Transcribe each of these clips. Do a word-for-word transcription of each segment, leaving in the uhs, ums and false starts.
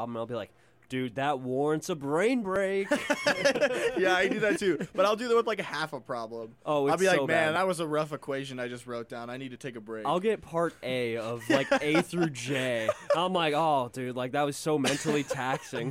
problem, and I'll be like, dude, that warrants a brain break. Yeah, I do that too. But I'll do that with like half a problem. Oh, it's I'll be so like, man, bad. that was a rough equation I just wrote down. I need to take a break. I'll get part A of like A through J. I'm like, oh, dude, like that was so mentally taxing.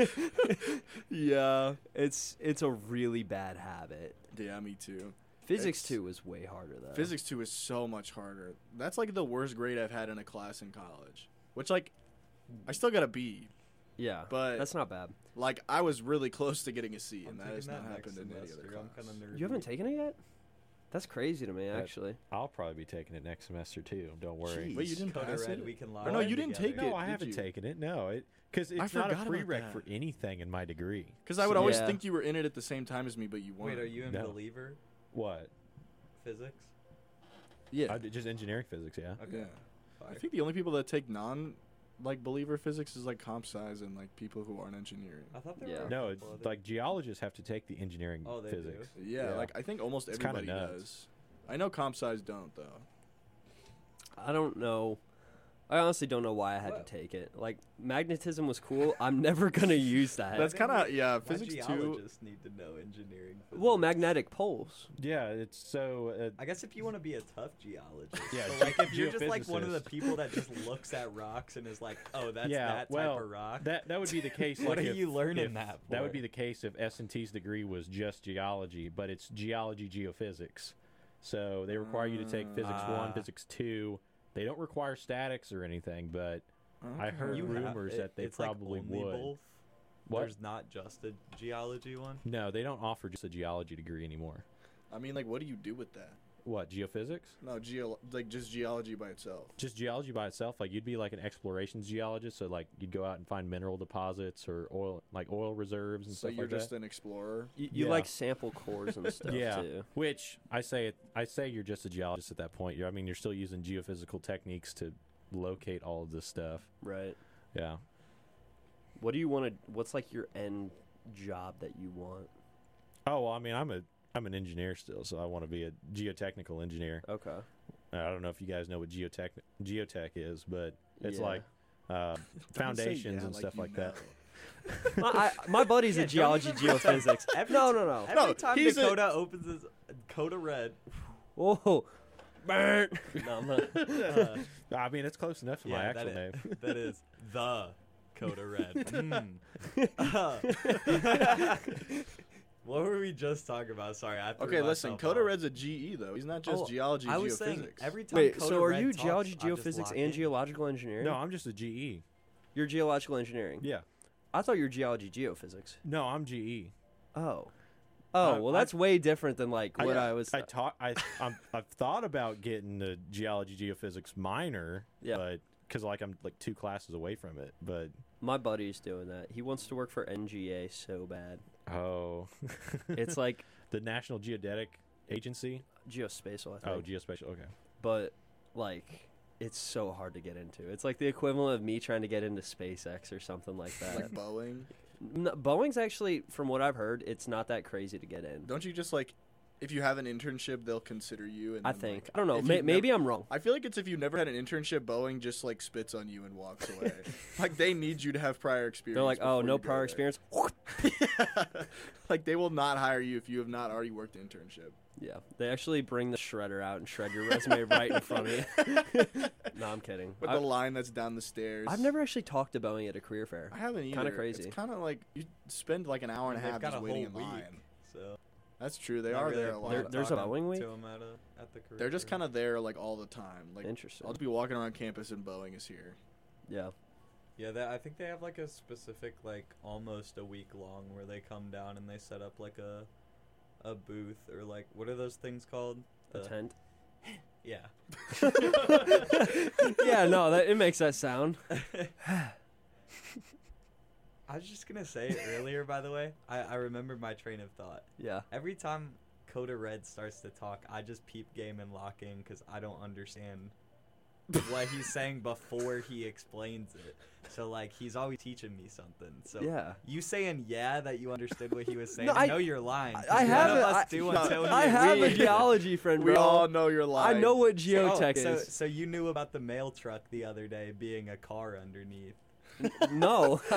Yeah. It's it's a really bad habit. Yeah, me too. Physics It's- two was way harder though. Physics two is so much harder. That's like the worst grade I've had in a class in college. Which, like, I still got a B. Yeah, but that's not bad. Like, I was really close to getting a C, I'm and that taking has not next happened in any semester. other I'm class. kind of nervous. You haven't taken it yet? That's crazy to me, actually. I'll probably be taking it next semester too. Don't worry. Jeez. Wait, you didn't Coda pass Red, it? we can Or no, lie you didn't together. take No, it, I did haven't you? taken it. No, it because it's I not forgot a about prereq that. for anything in my degree. Because I would always Yeah. think you were in it at the same time as me, but you weren't. Wait, are you in No. believer What? physics? Yeah. I did just engineering physics. Yeah. Okay. Yeah. I Fire. think the only people that take non, like, believer physics is, like, comp sci and, like, people who aren't engineering. I thought there Yeah. were. No, a it's couple other- like geologists have to take the engineering Oh, they physics. Yeah, Yeah. like, I think almost It's kinda everybody nuts. does. I know comp sci's don't, though. I don't know. I honestly don't know why I had What? to take it. Like, magnetism was cool. I'm never going to use that. That's kind of, yeah, Why physics two. geologists need to know engineering. well, physics? magnetic poles. Yeah, it's so. Uh, I guess if you want to be a tough geologist, Yeah, so like if you're just like one of the geophysicist. people that just looks at rocks and is like, oh, that's yeah, that well, type of rock. that that would be the case. What like are if- you learning if- that That would for? be the case if S and T's degree was just geology, but it's geology geophysics. So they require you to take physics Ah. one, physics two. They don't require statics or anything, but I heard You have- rumors it- that they it's probably like only would. both. What? There's not just a geology one. No, they don't offer just a geology degree anymore. I mean, like, what do you do with that? What, geophysics? No, geo, like, just geology by itself. Just geology by itself, like you'd be like an explorations geologist, so like you'd go out and find mineral deposits or oil, like oil reserves and So stuff you're like just that. an explorer. You, you Yeah. like sample cores and stuff, Yeah, too. which I say it, I say you're just a geologist at that point. You're, I mean, you're still using geophysical techniques to locate all of this stuff. Right. Yeah. What do you want to... What's, like, your end job that you want? Oh, well, I mean, I'm a I'm an engineer still, so I want to be a geotechnical engineer. Okay. I don't know if you guys know what geotech geotech is, but it's Yeah. like uh, Don't say foundations yeah and stuff you like know. that. my, I, my buddy's Yeah, a don't geology even pretend. geophysics. Every no, t- no, no. Every No, time he's a- Dakota opens his Coda Red, Whoa. Burn. No, I'm not. uh, I mean, it's close enough to my yeah, actual that name. is, that is the Coda Red. Mm. Uh, what were we just talking about? Sorry, I threw Okay, listen, myself Coda off. Red's a G E, though. He's not just Oh, geology, I was geophysics. saying every time. Wait, Coda so are Red you talks, geology, I just geophysics, lock and in. geological engineering? No, I'm just a G E. You're geological engineering. Yeah. I thought you were geology, geophysics. No, I'm G E. Oh. Oh, I- well, that's way different than, like, what I, was... I taught. I I'm, I've thought about getting the geology geophysics minor. Yeah. But because like I'm like two classes away from it. But My buddy's doing that. He wants to work for N G A so bad. oh, It's like the National Geodetic Agency. geospatial, I think. Oh, geospatial. Okay. But, like, it's so hard to get into. It's like the equivalent of me trying to get into SpaceX or something like that. Like Boeing. No, Boeing's actually, from what I've heard, it's not that crazy to get in. Don't you just, like, if you have an internship, they'll consider you? And I then, think. like, I don't know. if May, you've maybe never- I'm wrong. I feel like it's if you never had an internship, Boeing just, like, spits on you and walks away. Like, they need you to have prior experience. They're like, oh, before no you go prior there." experience? Like, they will not hire you if you have not already worked internship. Yeah. They actually bring the shredder out and shred your resume right in front of you. No, I'm kidding. With I, the line that's down the stairs. I've never actually talked to Boeing at a career fair. I haven't either. Kinda crazy. It's kind of like you spend like an hour and a They've half got just a waiting whole in week, line. so That's true. They not are really there a a lot. There- point there's a talking Boeing week? to 'em at, a, at the career They're just fair. kind of there like all the time. Like Interesting. I'll just be walking around campus and Boeing is here. Yeah. Yeah, they, I think they have like a specific like almost a week long where they come down and they set up like a a booth or like what are those things called? A The- tent. Yeah. Yeah, no, that it makes that sound. I was just gonna say it earlier, by the way. I, I remember my train of thought. Yeah. Every time Coda Red starts to talk, I just peep game and lock in because I don't understand what he's saying before he explains it. So like he's always teaching me something. So Yeah. you saying yeah that you understood what he was saying? No, I- know you're lying. 'cause I none have of it. us I, do no, until I you have a read. geology friend, We bro. all know you're lying. I know what Oh, geotech so, is. so you knew about the mail truck the other day being a car underneath. No,